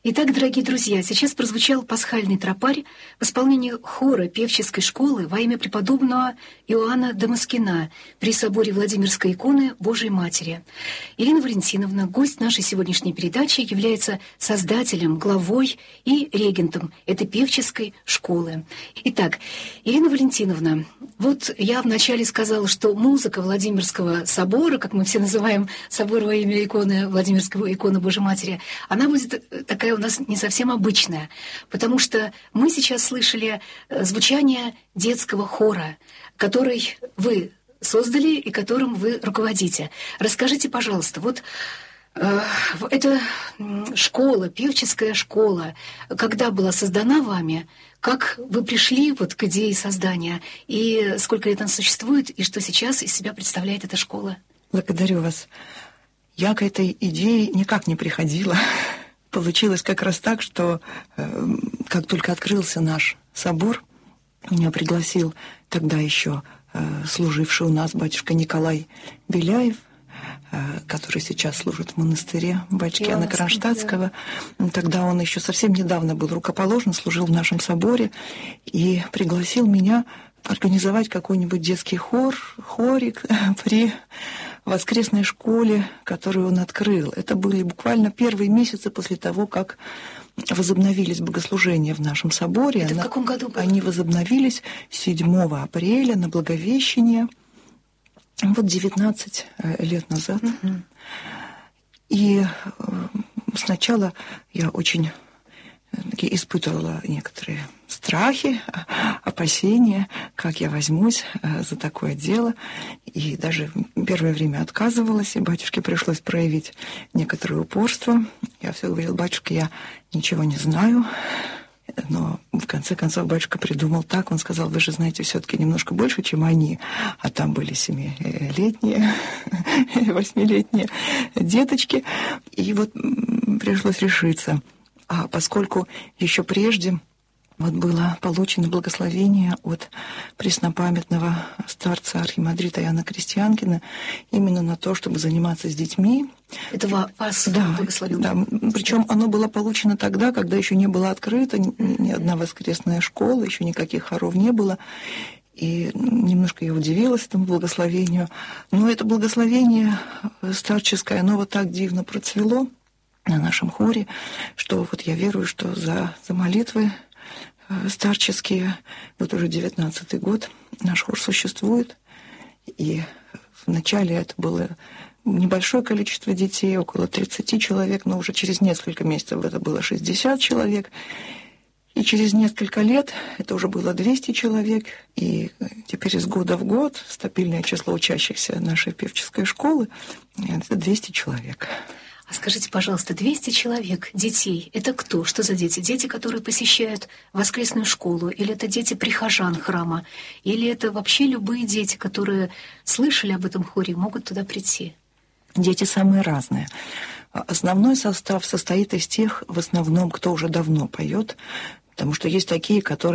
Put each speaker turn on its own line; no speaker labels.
Итак, дорогие друзья, сейчас прозвучал пасхальный тропарь в исполнении хора певческой школы во имя преподобного Иоанна Дамаскина при соборе Владимирской иконы Божией Матери. Ирина Валентиновна, гость нашей сегодняшней передачи, является создателем, главой и регентом этой певческой школы. Итак, Ирина Валентиновна, вот я вначале сказала, что музыка Владимирского собора, как мы все называем собор во имя иконы Владимирского иконы Божией Матери, она будет такая у нас не совсем обычная, потому что мы сейчас слышали звучание детского хора, который вы создали и которым вы руководите. Расскажите, пожалуйста, вот эта школа, певческая школа, когда была создана вами, как вы пришли вот к идее создания, и сколько лет она существует, и что сейчас из себя представляет эта школа?
Благодарю вас. Я к этой идее никак не приходила. Получилось как раз так, что как только открылся наш собор, меня пригласил тогда еще служивший у нас батюшка Николай Беляев, который сейчас служит в монастыре батюшки Иоанна Кронштадтского. Тогда он еще совсем недавно был рукоположен, служил в нашем соборе, и пригласил меня организовать какой-нибудь детский хорик при воскресной школе, которую он открыл. Это были буквально первые месяцы после того, как возобновились богослужения в нашем соборе.
Это в каком году было?
Они возобновились 7 апреля на Благовещение, вот 19 лет назад.
Угу.
И сначала я очень испытывала некоторые страхи, опасения, как я возьмусь за такое дело. И даже первое время отказывалась, и батюшке пришлось проявить некоторое упорство. Я все говорила: батюшка, я ничего не знаю. Но в конце концов батюшка придумал так. Он сказал: вы же знаете все-таки немножко больше, чем они. А там были 7-летние, 8-летние деточки. И вот пришлось решиться. А поскольку еще прежде вот было получено благословение от преснопамятного старца архимандрита Иоанна Крестьянкина именно на то, чтобы заниматься с детьми.
Это вас благословил?
Да, причем оно было получено тогда, когда еще не было открыта ни одна воскресная школа, еще никаких хоров не было. И немножко я удивилась этому благословению. Но это благословение старческое, оно вот так дивно процвело на нашем хоре, что вот я верую, что за молитвы старческие, вот уже 19-й год наш хор существует. И вначале это было небольшое количество детей, около 30 человек, но уже через несколько месяцев это было 60 человек. И через несколько лет это уже было 200 человек. И теперь из года в год стабильное число учащихся нашей певческой школы – это 200 человек.
А скажите, пожалуйста, 200 человек, детей, это кто? Что за дети? Дети, которые посещают воскресную школу? Или это дети прихожан храма? Или это вообще любые дети, которые слышали об этом хоре, могут туда прийти?
Дети самые разные. Основной состав состоит из тех, в основном, кто уже давно поет, потому что есть такие, которые